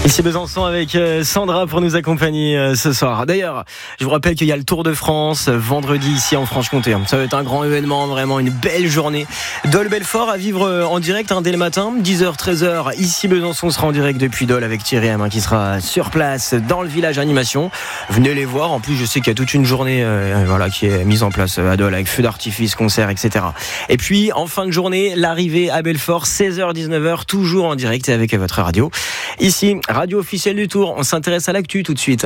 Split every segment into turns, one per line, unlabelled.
Ici Besançon avec Sandra pour nous accompagner ce soir. D'ailleurs, je vous rappelle qu'il y a le Tour de France vendredi ici en Franche-Comté. Ça va être un grand événement, vraiment une belle journée. Dole Belfort à vivre en direct dès le matin, 10h, 13h. Ici Besançon sera en direct depuis Dole avec Thierry M qui sera sur place dans le village animation. Venez les voir. En plus, je sais qu'il y a toute une journée qui est mise en place à Dole avec feux d'artifice, concerts, etc. Et puis, en fin de journée, l'arrivée à Belfort, 16h, 19h, toujours en direct avec votre radio. Ici, radio officielle du Tour, on s'intéresse à l'actu tout de suite.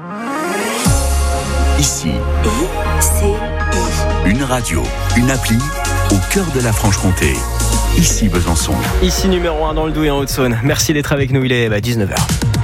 Ici, une radio, une appli au cœur de la Franche-Comté. Ici Besançon.
Ici numéro 1 dans le Doubs et en Haute-Saône. Merci d'être avec nous, il est 19h.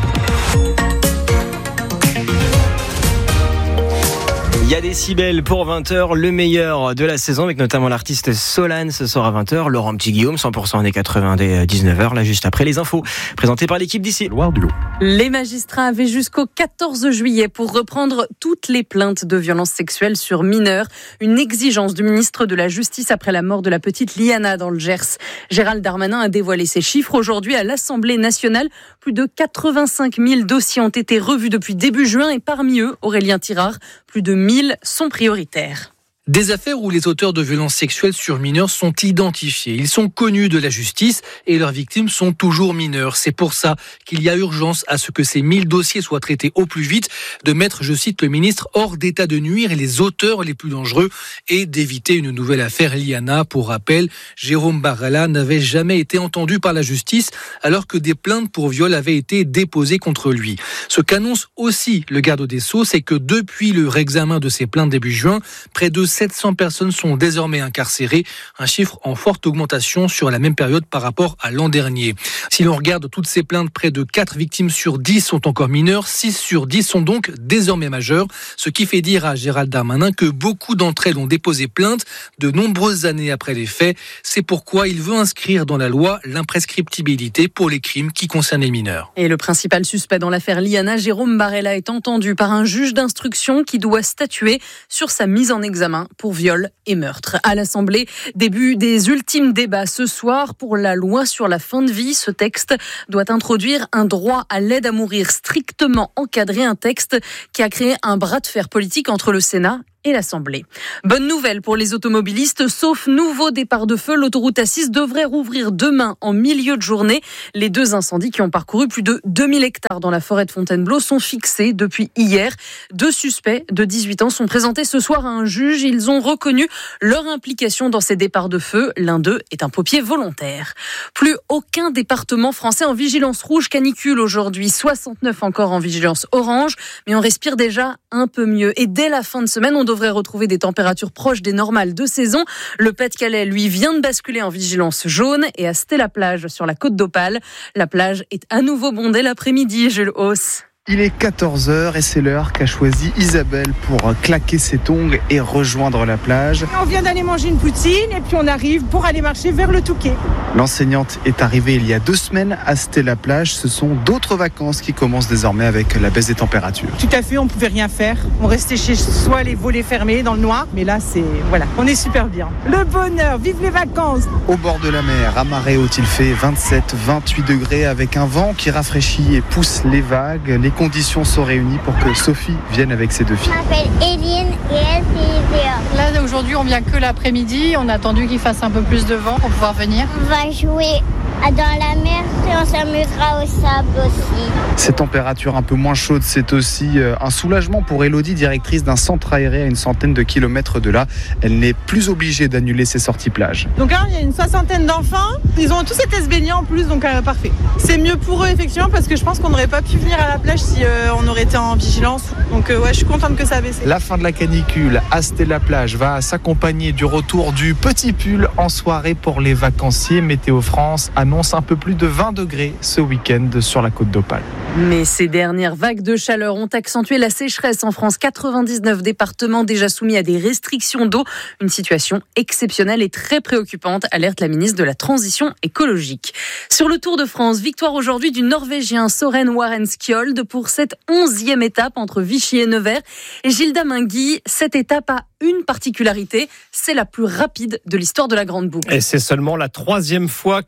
Il y a des Décibels pour 20h, le meilleur de la saison avec notamment l'artiste Solane ce soir à 20h, Laurent Petit-Guillaume, 100% années 80 dès 19h, là juste après les infos présentées par l'équipe d'ici. Loire du Lot.
Les magistrats avaient jusqu'au 14 juillet pour reprendre toutes les plaintes de violences sexuelles sur mineurs, une exigence du ministre de la Justice après la mort de la petite Liana dans le Gers. Gérald Darmanin a dévoilé ces chiffres aujourd'hui à l'Assemblée nationale. Plus de 85 000 dossiers ont été revus depuis début juin et parmi eux, Aurélien Tirard, plus de 1000 sont prioritaires.
Des affaires où les auteurs de violences sexuelles sur mineurs sont identifiés. Ils sont connus de la justice et leurs victimes sont toujours mineures. C'est pour ça qu'il y a urgence à ce que ces 1000 dossiers soient traités au plus vite, de mettre, je cite le ministre, hors d'état de nuire les auteurs les plus dangereux et d'éviter une nouvelle affaire Liana. Pour rappel, Jérôme Barrella n'avait jamais été entendu par la justice alors que des plaintes pour viol avaient été déposées contre lui. Ce qu'annonce aussi le garde des Sceaux, c'est que depuis le réexamen de ces plaintes début juin, près de 700 personnes sont désormais incarcérées, un chiffre en forte augmentation sur la même période par rapport à l'an dernier. Si l'on regarde toutes ces plaintes, près de 4 victimes sur 10 sont encore mineures, 6 sur 10 sont donc désormais majeures, ce qui fait dire à Gérald Darmanin que beaucoup d'entre elles ont déposé plainte de nombreuses années après les faits. C'est pourquoi il veut inscrire dans la loi l'imprescriptibilité pour les crimes qui concernent les mineurs.
Et le principal suspect dans l'affaire Liana, Jérôme Barrella, est entendu par un juge d'instruction qui doit statuer sur sa mise en examen pour viol et meurtre. À l'Assemblée, début des ultimes débats ce soir pour la loi sur la fin de vie. Ce texte doit introduire un droit à l'aide à mourir strictement encadré, un texte qui a créé un bras de fer politique entre le Sénat et l'Assemblée. Bonne nouvelle pour les automobilistes, sauf nouveau départ de feu, l'autoroute A6 devrait rouvrir demain en milieu de journée. Les 2 incendies qui ont parcouru plus de 2000 hectares dans la forêt de Fontainebleau sont fixés depuis hier. 2 suspects de 18 ans sont présentés ce soir à un juge. Ils ont reconnu leur implication dans ces départs de feu. L'un d'eux est un pompier volontaire. Plus aucun département français en vigilance rouge canicule aujourd'hui. 69 encore en vigilance orange, mais on respire déjà un peu mieux. Et dès la fin de semaine, on devrait retrouver des températures proches des normales de saison. Le Pas-de-Calais, lui, vient de basculer en vigilance jaune et à Stella-Plage sur la côte d'Opale. La plage est à nouveau bondée l'après-midi, Jules Hauss.
Il est 14h et c'est l'heure qu'a choisi Isabelle pour claquer ses tongs et rejoindre la plage.
On vient d'aller manger une poutine et puis on arrive pour aller marcher vers le Touquet.
L'enseignante est arrivée il y a 2 semaines à Stella-Plage. Ce sont d'autres vacances qui commencent désormais avec la baisse des températures.
Tout à fait, on ne pouvait rien faire. On restait chez soi, les volets fermés dans le noir. Mais là, on est super bien. Le bonheur, vive les vacances.
Au bord de la mer, à marée haute, il fait 27-28 degrés avec un vent qui rafraîchit et pousse les vagues. Les conditions sont réunies pour que Sophie vienne avec ses 2 filles.
Je m'appelle Eline et elle c'est
Là aujourd'hui on vient que l'après-midi, on a attendu qu'il fasse un peu plus de vent pour pouvoir venir.
On va jouer dans la mer et on s'amusera au sable aussi.
Ces températures un peu moins chaudes, c'est aussi un soulagement pour Elodie, directrice d'un centre aéré à une centaine de kilomètres de là. Elle n'est plus obligée d'annuler ses sorties plage.
Donc là, il y a une 60aine d'enfants. Ils ont tous été se baigner en plus, donc parfait. C'est mieux pour eux effectivement parce que je pense qu'on n'aurait pas pu venir à la plage si on aurait été en vigilance. Donc je suis contente que ça a baissé.
La fin de la canicule à Stella-Plage va s'accompagner du retour du petit pull en soirée pour les vacanciers. Météo France annonce un peu plus de 20 degrés ce week-end sur la côte d'Opale.
Mais ces dernières vagues de chaleur ont accentué la sécheresse en France. 99 départements déjà soumis à des restrictions d'eau. Une situation exceptionnelle et très préoccupante, alerte la ministre de la Transition écologique. Sur le Tour de France, victoire aujourd'hui du Norvégien Søren Warren-Skjold pour cette 11e étape entre Vichy et Nevers. Et Gilda Mingui, cette étape a une particularité, c'est la plus rapide de l'histoire de la Grande Boucle.
Et c'est seulement la 3e fois qu'une étape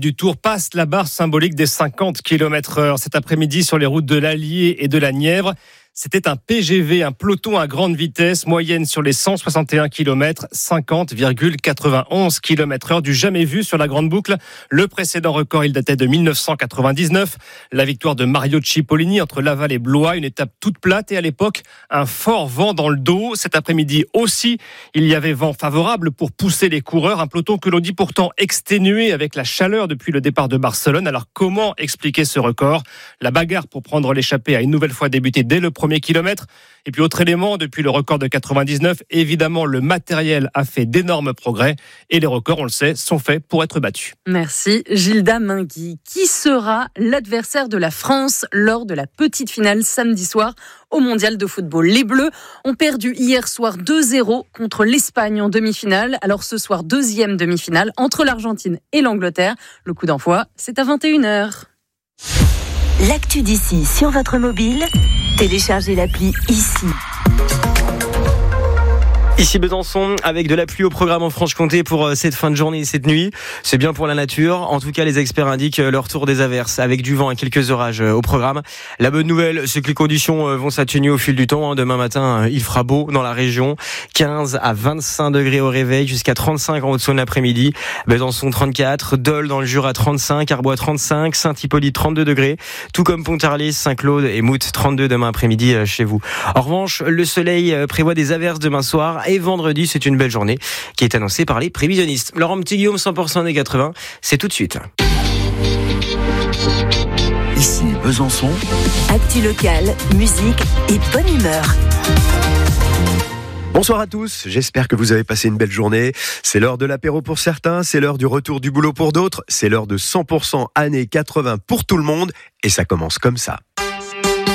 du Tour passe la barre symbolique des 50 km/h cet après-midi sur les routes de l'Allier et de la Nièvre. C'était un PGV, un peloton à grande vitesse, moyenne sur les 161 km, 50,91 km/h, du jamais vu sur la grande boucle. Le précédent record, il datait de 1999. La victoire de Mario Cipollini entre Laval et Blois, une étape toute plate et à l'époque, un fort vent dans le dos. Cet après-midi aussi, il y avait vent favorable pour pousser les coureurs. Un peloton que l'on dit pourtant exténué avec la chaleur depuis le départ de Barcelone. Alors comment expliquer ce record ? La bagarre pour prendre l'échappée a une nouvelle fois débuté dès le premier kilomètre. Et puis autre élément, depuis le record de 99, évidemment le matériel a fait d'énormes progrès et les records, on le sait, sont faits pour être battus.
Merci Gilda Mingui. Qui sera l'adversaire de la France lors de la petite finale samedi soir au Mondial de football ? Les Bleus ont perdu hier soir 2-0 contre l'Espagne en demi-finale. Alors ce soir, deuxième demi-finale entre l'Argentine et l'Angleterre. Le coup d'envoi, c'est à 21h.
L'actu d'ici sur votre mobile, téléchargez l'appli ICI.
Ici Besançon, avec de la pluie au programme en Franche-Comté pour cette fin de journée et cette nuit. C'est bien pour la nature. En tout cas, les experts indiquent le retour des averses avec du vent et quelques orages au programme. La bonne nouvelle, c'est que les conditions vont s'atténuer au fil du temps. Demain matin, il fera beau dans la région. 15 à 25 degrés au réveil, jusqu'à 35 en Haute-Saône l'après-midi. Besançon 34, Dole dans le Jura 35, Arbois 35, Saint-Hippolyte 32 degrés. Tout comme Pontarlier, Saint-Claude et Mout 32 demain après-midi chez vous. En revanche, le soleil prévoit des averses demain soir. Et vendredi, c'est une belle journée qui est annoncée par les prévisionnistes. Laurent Petit-Guillaume, 100% des 80, c'est tout de suite.
Ici Besançon.
Actu locale, musique et bonne humeur.
Bonsoir à tous, j'espère que vous avez passé une belle journée. C'est l'heure de l'apéro pour certains, c'est l'heure du retour du boulot pour d'autres, c'est l'heure de 100% années 80 pour tout le monde et ça commence comme ça.